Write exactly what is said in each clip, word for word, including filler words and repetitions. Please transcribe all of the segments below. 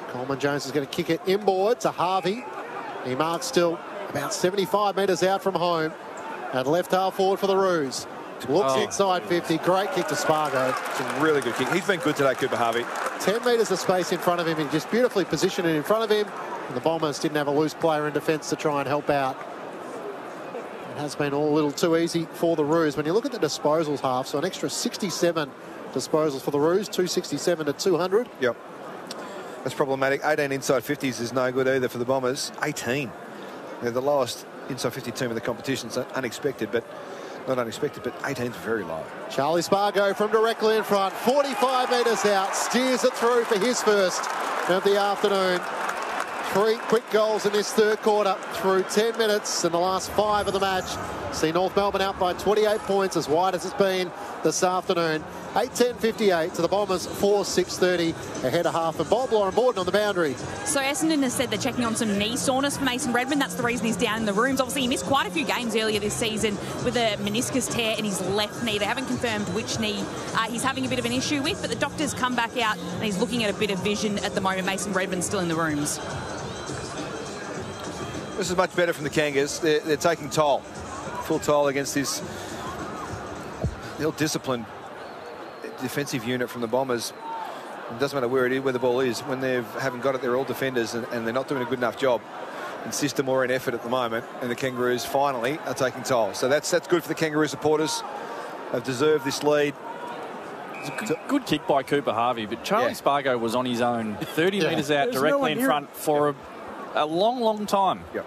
Coleman Jones is going to kick it inboard to Harvey. He marks still about seventy-five metres out from home. At left half forward for the Roos. Looks oh. inside fifty. Great kick to Spargo. It's a really good kick. He's been good today, Cooper Harvey. ten metres of space in front of him. He just beautifully positioned it in front of him. And the Bombers didn't have a loose player in defence to try and help out. It has been all a little too easy for the Roos. When you look at the disposals half, so an extra sixty-seven disposals for the Roos, two sixty-seven to two hundred. Yep. That's problematic. eighteen inside fifties is no good either for the Bombers. eighteen. They're the lowest inside fifty team in the competition. So unexpected, but not unexpected, but eighteen's very low. Charlie Spargo from directly in front, forty-five metres out, steers it through for his first of the afternoon. Three quick goals in this third quarter through ten minutes in the last five of the match. See North Melbourne out by twenty-eight points, as wide as it's been this afternoon. eight ten fifty-eight to the Bombers, four six thirty ahead of half. And Bob Lauren Borden on the boundary. So Essendon has said they're checking on some knee soreness for Mason Redmond. That's the reason he's down in the rooms. Obviously, he missed quite a few games earlier this season with a meniscus tear in his left knee. They haven't confirmed which knee uh, he's having a bit of an issue with, but the doctors come back out and he's looking at a bit of vision at the moment. Mason Redmond's still in the rooms. This is much better from the Kangas. They're, they're taking toll. Full toll against this ill-disciplined defensive unit from the Bombers. It doesn't matter where it is, where the ball is. When they haven't got it, they're all defenders, and, and they're not doing a good enough job in system or in effort at the moment. And the Kangaroos finally are taking toll. So that's that's good for the Kangaroo supporters. They've deserved this lead. It's a good, good kick by Cooper Harvey, but Charlie Yeah. Spargo was on his own, thirty Yeah. metres out, There's directly no in one front for a, a long, long time. Yep.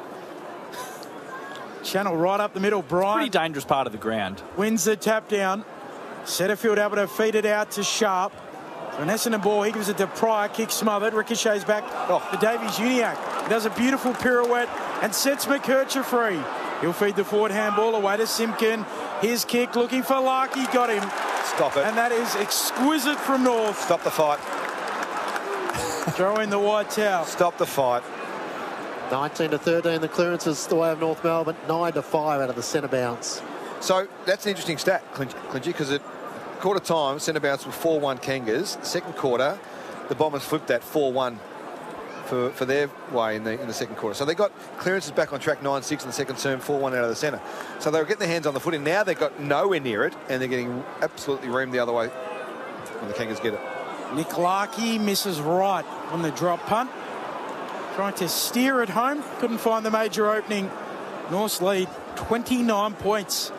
Channel right up the middle. Pretty Bryant dangerous part of the ground. wins the tap down. Setterfield able to feed it out to Sharp. So an Essendon ball, he gives it to Pryor, kick smothered, ricochets back Oh. to Davies Uniacke. He does a beautiful pirouette and sets McKercher free. He'll feed the forward handball away to Simpkin. His kick looking for Larkey, got him. Stop it. And that is exquisite from North. Stop the fight. Throw in the white towel. Stop the fight. nineteen to thirteen, the clearances the way of North Melbourne. nine to five out of the centre bounce. So that's an interesting stat, Clinchy, because at quarter time, centre bounce were four one Kangas. Second quarter, the Bombers flipped that four one for, for their way in the in the second quarter. So they got clearances back on track nine six in the second term, four one out of the centre. So they were getting their hands on the footing. Now they've got nowhere near it, and they're getting absolutely reamed the other way when the Kangas get it. Nick Larkey misses right on the drop punt. Trying to steer it home. Couldn't find the major opening. North's lead, twenty-nine points.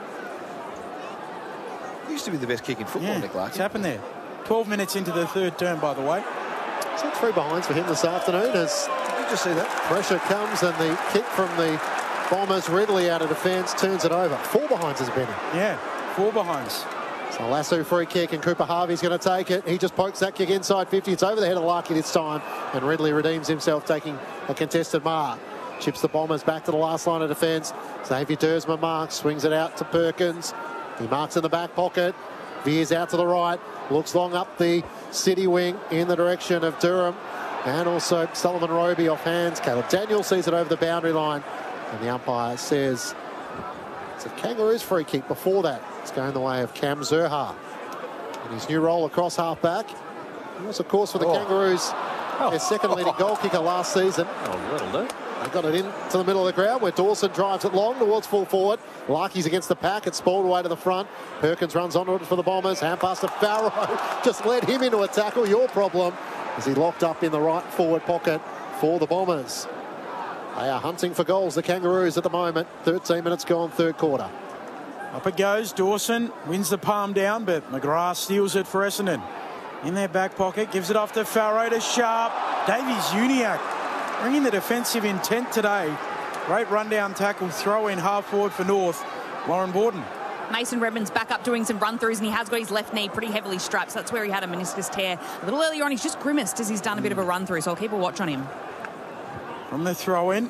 He used to be the best kick in football, Yeah, Nick what's Larkin. happened there? twelve minutes into the third term, by the way. So three behinds for him this afternoon as Did you just see that? pressure comes and the kick from the Bombers readily out of defence turns it over. Four behinds has been. Yeah, four behinds. So Lasso free kick and Cooper Harvey's going to take it. He just pokes that kick inside fifty. It's over the head of Larkey this time, and Ridley redeems himself, taking a contested mark. Chips the Bombers back to the last line of defence. Xavier Dersma marks, swings it out to Perkins. He marks in the back pocket, veers out to the right, looks long up the city wing in the direction of Durham, and also Sullivan Roby off hands. Caleb Daniel sees it over the boundary line, and the umpire says it's a Kangaroos free kick. Before that, it's going the way of Cam Zurhaar in his new role across half-back. He was, of course, for the Oh. Kangaroos, their second leading goal kicker last season. Oh, that'll do. They got it into the middle of the ground where Dawson drives it long towards full forward. Larkey's against the pack. It's spoiled away to the front. Perkins runs onto it for the Bombers. Hand pass to Farrow. Just led him into a tackle. Your problem as he locked up in the right forward pocket for the Bombers. They are hunting for goals, the Kangaroos, at the moment. thirteen minutes gone, third quarter. Up it goes. Dawson wins the palm down, but McGrath steals it for Essendon. In their back pocket, gives it off to Farrow to Sharp. Davies Uniacke bringing the defensive intent today. Great rundown tackle, throw in half forward for North. Lauren Borden. Mason Redmond's back up doing some run-throughs, and he has got his left knee pretty heavily strapped, so that's where he had a meniscus tear. A little earlier on, he's just grimaced as he's done a bit of a run-through, so I'll keep a watch on him. From the throw in,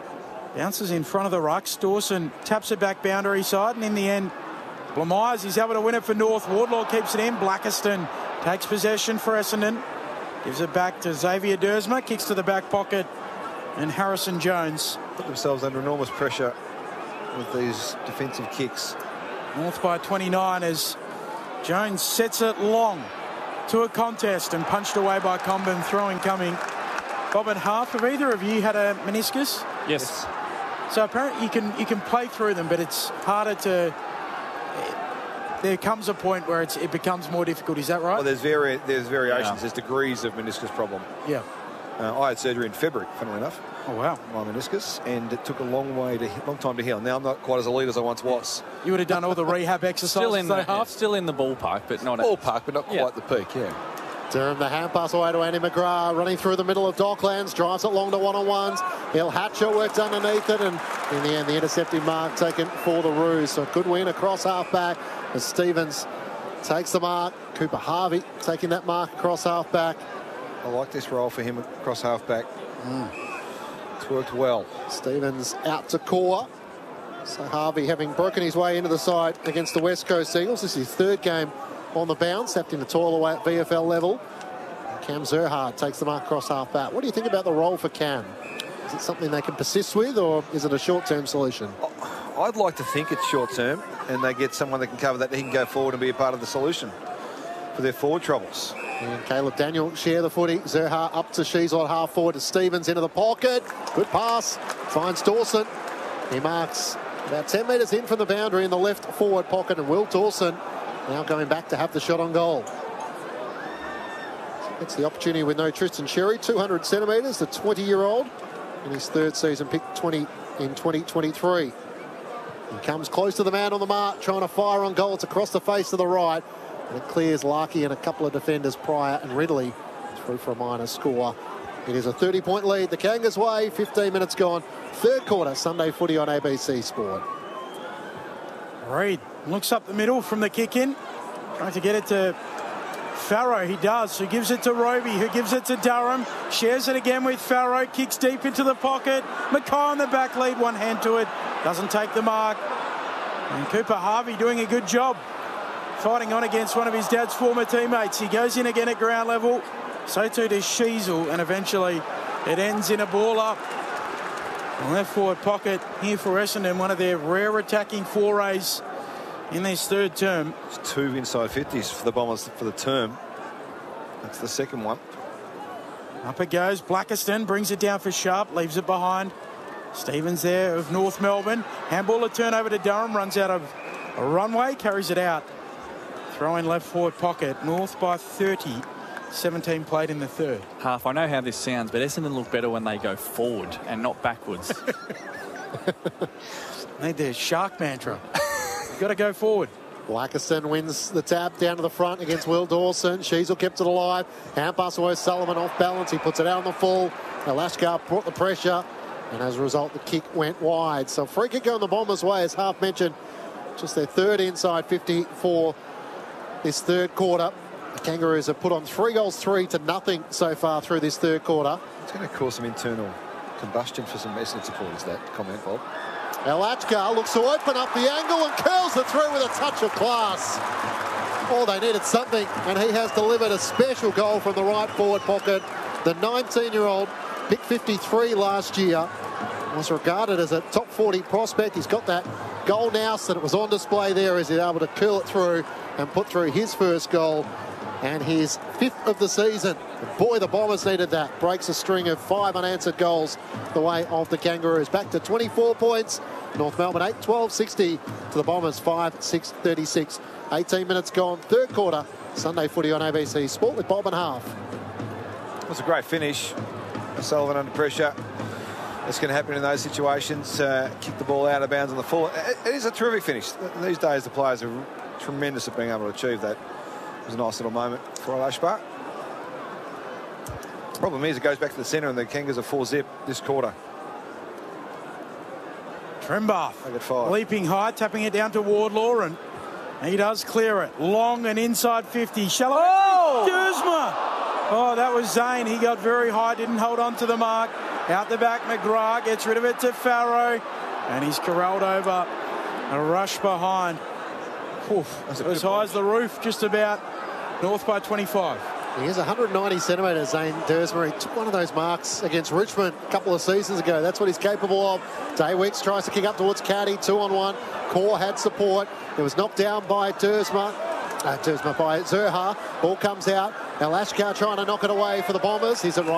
bounces in front of the rucks. Dawson taps it back boundary side, and in the end, Blamires is able to win it for North. Wardlaw keeps it in. Blackiston takes possession for Essendon. Gives it back to Xavier Dersma. Kicks to the back pocket. And Harrison Jones. Put themselves under enormous pressure with these defensive kicks. North by twenty-nine as Jones sets it long to a contest and punched away by Comben. Throwing coming. Bob and Half, have either of you had a meniscus? Yes. So apparently you can you can play through them, but it's harder to. There comes a point where it's, it becomes more difficult. Is that right? Well, there's vari there's variations. Yeah. There's degrees of meniscus problem. Yeah. Uh, I had surgery in February, funnily enough. Oh wow. My meniscus, and it took a long way to long time to heal. Now I'm not quite as elite as I once was. You would have done all the rehab exercises. Still in the though, Half? still in the ballpark, but not Ballpark, but not quite Yeah. the peak. Yeah. Durham, the hand pass away to Andy McGrath, running through the middle of Docklands, drives it long to one-on-ones. Il Hatcher works underneath it, and in the end, the intercepting mark taken for the Roos. So a good win across half-back as Stevens takes the mark. Cooper Harvey taking that mark across half-back. I like this role for him across half-back. Mm. It's worked well. Stevens out to core. So Harvey, having broken his way into the side against the West Coast Eagles, this is his third game on the bounce, having to toil away at V F L level. Cam Zerhard takes the mark across half back. What do you think about the role for Cam? Is it something they can persist with, or is it a short-term solution? I'd like to think it's short-term, and they get someone that can cover that, that he can go forward and be a part of the solution for their forward troubles. And Caleb Daniel share the footy. Zerhard up to Sheasel at half forward to Stevens into the pocket. Good pass. Finds Dawson. He marks about ten metres in from the boundary in the left forward pocket, and Will Dawson now going back to have the shot on goal. It's the opportunity with no Tristan Cherry, two hundred centimetres, the twenty-year-old, in his third season, picked twenty in twenty twenty-three. He comes close to the man on the mark, trying to fire on goal. It's across the face to the right, and it clears Larkey and a couple of defenders prior, and Ridley through for a minor score. It is a thirty-point lead. The Kangas way, fifteen minutes gone. Third quarter, Sunday footy on A B C Sport. Reid looks up the middle from the kick in, trying to get it to Farrow. He does. Who gives it to Roby, who gives it to Durham, shares it again with Farrow, kicks deep into the pocket. Mackay on the back lead, one hand to it, doesn't take the mark. And Cooper Harvey doing a good job fighting on against one of his dad's former teammates. He goes in again at ground level, so too does Sheasel, and eventually it ends in a ball up. Left forward pocket here for Essendon, one of their rare attacking forays in this third term. It's two inside fifties for the Bombers for the term. That's the second one. Up it goes. Blackiston brings it down for Sharp, leaves it behind. Stevens there of North Melbourne. Handball a turnover to Durham, runs out of a runway, carries it out. Throw in left forward pocket. North by thirty. seventeen played in the third. Half, I know how this sounds, but Essendon look better when they go forward and not backwards. Need their shark mantra. Got to go forward. Blackiston wins the tap down to the front against Will Dawson. Sheasel kept it alive. Hand pass away, Sullivan off balance. He puts it out on the full. Alashkar brought the pressure, and as a result, the kick went wide. So free kick going the Bombers' way, as Half mentioned. Just their third inside fifty for this third quarter. The Kangaroos have put on three goals, three to nothing so far through this third quarter. It's going to cause some internal combustion for some Essendon supporters, that comment, Bob. Alachkar looks to open up the angle and curls it through with a touch of class. Oh, they needed something, and he has delivered a special goal from the right forward pocket. The nineteen-year-old, picked fifty-three last year, was regarded as a top forty prospect. He's got that goal now, so it was on display there as he's able to curl it through and put through his first goal and his fifth of the season. And boy, the Bombers needed that. Breaks a string of five unanswered goals the way of the Kangaroos. Back to twenty-four points. North Melbourne eight twelve sixty to the Bombers five six thirty-six. eighteen minutes gone, third quarter. Sunday footy on A B C Sport with Bob and Half. It was a great finish. Sullivan under pressure. That's going to happen in those situations. Uh, kick the ball out of bounds on the full. It, it is a terrific finish. These days, the players are tremendous at being able to achieve that. It was a nice little moment for Alashkar. Problem is, it goes back to the centre, and the Kangas are four zip this quarter. Trembath leaping high, tapping it down to Wardlaw, and he does clear it. Long and inside fifty. Shallow. Oh! Dersma. Oh, that was Zane. He got very high, didn't hold on to the mark. Out the back, McGrath gets rid of it to Farrow, and he's corralled over. A rush behind. Oof, as high as the roof, just about. North by twenty-five. He is one hundred ninety centimetres, Zane Dersma. He took one of those marks against Richmond a couple of seasons ago. That's what he's capable of. Daywicks tries to kick up towards Caddy, two on one. Core had support. It was knocked down by Dersma. Uh, Tuzma by Zurha. Ball comes out. Now Lashkar trying to knock it away for the Bombers. He's at right.